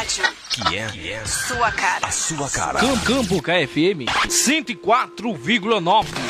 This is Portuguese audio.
rádio que é sua cara. A sua cara. Campo KFM 104,9.